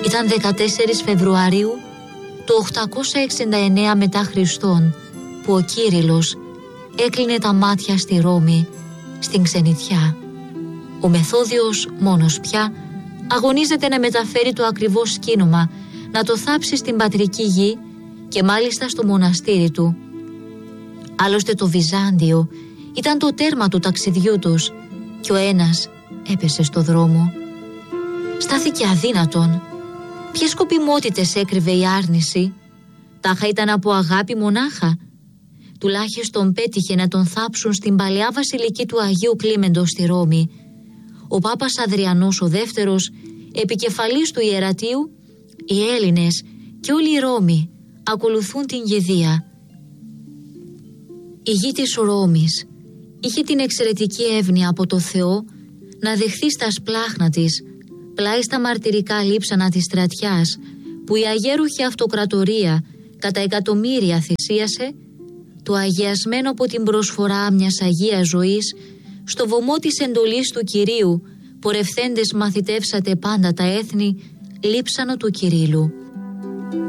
Ήταν 14 Φεβρουαρίου του 869 μετά Χριστόν που ο Κύριλλος έκλεινε τα μάτια στη Ρώμη, στην ξενιτιά. Ο Μεθόδιος μόνος πια αγωνίζεται να μεταφέρει το ακριβό σκήνομα, να το θάψει στην πατρική γη και μάλιστα στο μοναστήρι του. Άλλωστε το Βυζάντιο ήταν το τέρμα του ταξιδιού τους και ο ένας έπεσε στο δρόμο. Στάθηκε αδύνατον. Ποιες σκοπιμότητες έκρυβε η άρνηση? Τάχα ήταν από αγάπη μονάχα? Τουλάχιστον πέτυχε να τον θάψουν στην παλαιά βασιλική του Αγίου Κλίμεντος στη Ρώμη. Ο Πάπας Αδριανός ο δεύτερος, επικεφαλής του ιερατείου, οι Έλληνες και όλη η Ρώμη ακολουθούν την κηδεία. Η γη της Ρώμης είχε την εξαιρετική εύνοια από το Θεό να δεχθεί στα σπλάχνα της, πλάι στα μαρτυρικά λείψανα της στρατιάς, που η αγέρουχη αυτοκρατορία κατά εκατομμύρια θυσίασε, το αγιασμένο από την προσφορά μιας αγίας ζωής, στο βωμό της εντολής του Κυρίου, πορευθέντες μαθητεύσατε πάντα τα έθνη, λείψανο του Κυρίλλου.